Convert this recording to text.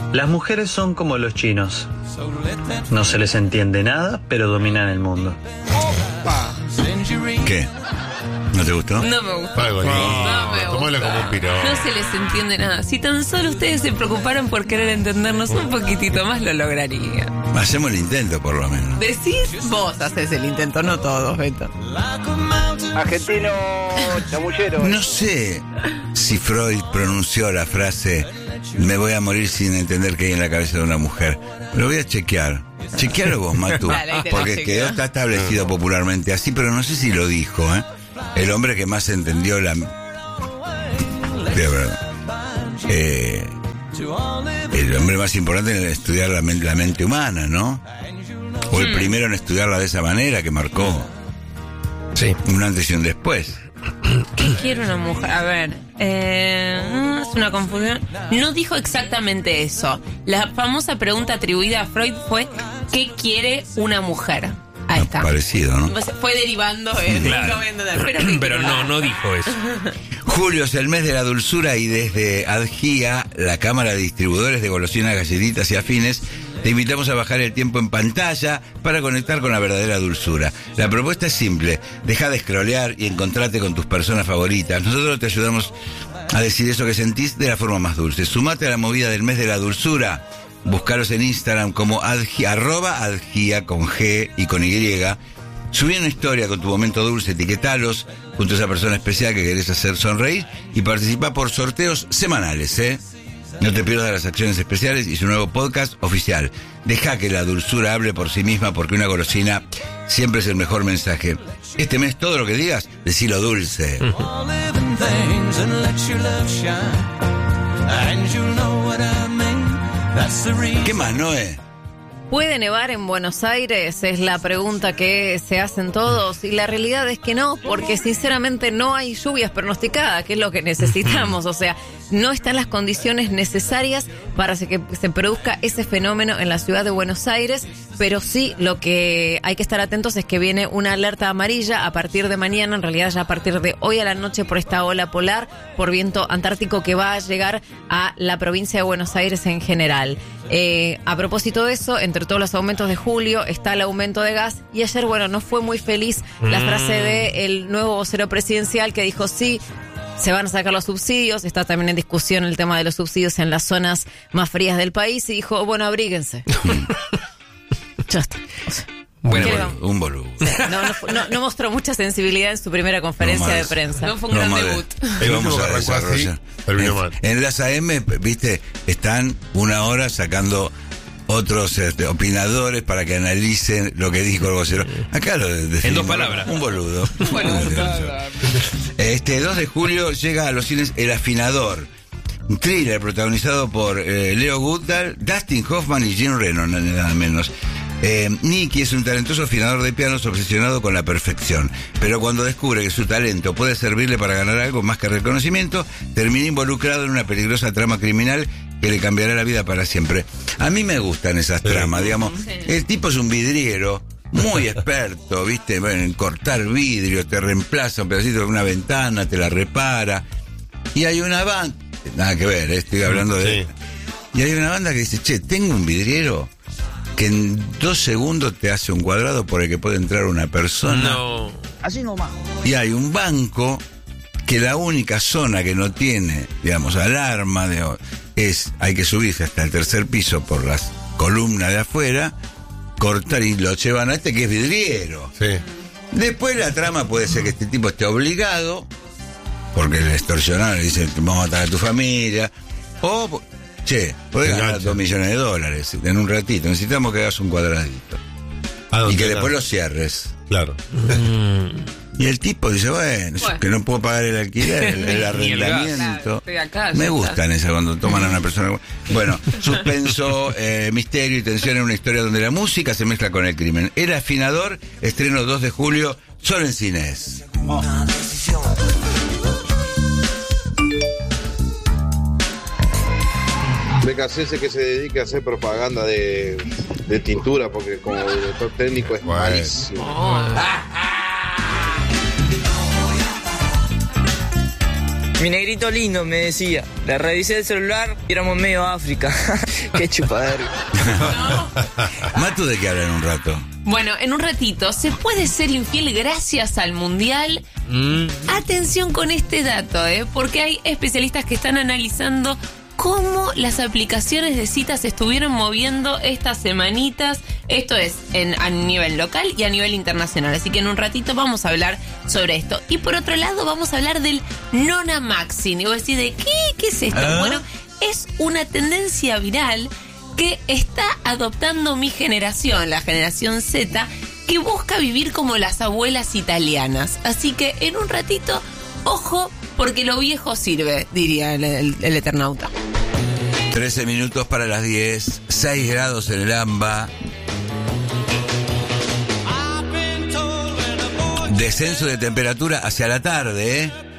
Las mujeres son como los chinos. No se les entiende nada, pero dominan el mundo. ¿Qué? ¿No te gustó? No me gusta. Algo lindo. No me Tomalo gusta. como un piro. No se les entiende nada. Si tan solo ustedes se preocuparan por querer entendernos un poquitito más, lo lograrían. Hacemos el intento, por lo menos. Decís, vos haces el intento, no todos, Beto. Argentino chamullero. No sé si Freud pronunció la frase "me voy a morir sin entender qué hay en la cabeza de una mujer". Lo voy a chequear. Chequealo vos, Matu. Dale, ahí te lo Porque chequeo. está establecido popularmente así, pero no sé si lo dijo, ¿eh? El hombre que más entendió la... De verdad. El hombre más importante en estudiar la mente humana, ¿no? O el primero en estudiarla de esa manera, que marcó Sí. un antes y un después. ¿Qué quiere una mujer? A ver, es una confusión. No dijo exactamente eso. La famosa pregunta atribuida a Freud fue: ¿qué quiere una mujer? Ahí está. Parecido, ¿no? Fue derivando en Claro. Pero no dijo eso. Julio es el mes de la dulzura y desde Adgia, la Cámara de Distribuidores de Golosinas, Galletitas y Afines, te invitamos a bajar el tiempo en pantalla para conectar con la verdadera dulzura. La propuesta es simple: deja de scrollear y encontrate con tus personas favoritas. Nosotros te ayudamos a decir eso que sentís de la forma más dulce. Sumate a la movida del mes de la dulzura. Búscalos en Instagram como @adgia con G y con Y. Subí una historia con tu momento dulce, etiquetalos junto a esa persona especial que querés hacer sonreír y participa por sorteos semanales, ¿eh? No te pierdas las acciones especiales y su nuevo podcast oficial. Deja que la dulzura hable por sí misma, porque una golosina siempre es el mejor mensaje. Este mes todo lo que digas, decilo dulce. ¿Qué más, Noé? ¿Puede nevar en Buenos Aires? Es la pregunta que se hacen todos. Y la realidad es que no, porque sinceramente no hay lluvias pronosticadas, que es lo que necesitamos. O sea, no están las condiciones necesarias para que se produzca ese fenómeno en la ciudad de Buenos Aires. Pero sí, lo que hay que estar atentos es que viene una alerta amarilla a partir de mañana, en realidad ya a partir de hoy a la noche, por esta ola polar, por viento antártico que va a llegar a la provincia de Buenos Aires en general. A propósito de eso, entre todos los aumentos de julio está el aumento de gas, y ayer, bueno, no fue muy feliz la frase del nuevo vocero presidencial que dijo: sí, se van a sacar los subsidios. Está también en discusión el tema de los subsidios en las zonas más frías del país, y dijo: bueno, abríguense. Ya está. O sea, Bueno, ¿qué le vamos? un boludo. no mostró mucha sensibilidad en su primera conferencia No de más. prensa. No fue un No gran más. debut. El Vamos último a que arrancó así, desarrollar. terminó mal. En las AM, viste, están una hora sacando otros opinadores para que analicen lo que dijo el vocero. Acá lo definimos. En 2 palabras. Un boludo. 2 de julio llega a los cines El Afinador, un thriller protagonizado por Leo Goodall, Dustin Hoffman y Jim Reno, nada menos. Nicky es un talentoso afinador de pianos obsesionado con la perfección, pero cuando descubre que su talento puede servirle para ganar algo más que reconocimiento, termina involucrado en una peligrosa trama criminal que le cambiará la vida para siempre. A mí me gustan esas tramas, digamos. Sí. El tipo es un vidriero muy experto, ¿viste? Bueno, en cortar vidrio, te reemplaza un pedacito de una ventana, te la repara. Y hay una banda, nada que ver, estoy hablando de... Sí. Y hay una banda que dice: che, tengo un vidriero que en 2 segundos te hace un cuadrado por el que puede entrar una persona. No. Así nomás. Y hay un banco que la única zona que no tiene, digamos, alarma, hay que subirse hasta el 3er piso por las columnas de afuera, cortar, y lo llevan a este que es vidriero. Sí. Después la trama puede ser que este tipo esté obligado, porque le extorsionaron, le dicen: vamos a matar a tu familia, o... che, podés ganar Engancha. $2 millones en un ratito, necesitamos que hagas un cuadradito. Y que después lo cierres. Claro. Y el tipo dice: bueno, que no puedo pagar el alquiler, el Ni el gas. arrendamiento. Claro, estoy acá, ya Me está. gustan esas cuando toman a una persona. Bueno, suspenso, misterio y tensión en una historia donde la música se mezcla con el crimen. El Afinador, estreno 2 de julio, solo en cines. BKC que se dedique a hacer propaganda de tintura, porque como director técnico es Bueno. malísimo. Mi negrito lindo me decía, le revisé el celular y éramos medio África. Qué chupadero. Matu, ¿de qué habla en un rato? Bueno, en un ratito, ¿se puede ser infiel gracias al mundial? Atención con este dato, porque hay especialistas que están analizando cómo las aplicaciones de citas se estuvieron moviendo estas semanitas. Esto es a nivel local y a nivel internacional. Así que en un ratito vamos a hablar sobre esto. Y por otro lado vamos a hablar del Nona Maxing. Y vos decís, ¿de qué? ¿Qué es esto? Bueno, es una tendencia viral que está adoptando mi generación, la generación Z, que busca vivir como las abuelas italianas. Así que en un ratito, ojo, porque lo viejo sirve, diría el Eternauta. 13 minutos para las 10, 6 grados en el AMBA. Descenso de temperatura hacia la tarde,